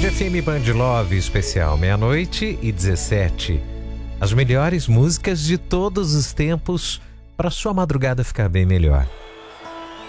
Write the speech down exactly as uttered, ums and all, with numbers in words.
Band F M Band Love especial, meia-noite e dezessete. As melhores músicas de todos os tempos para sua madrugada ficar bem melhor.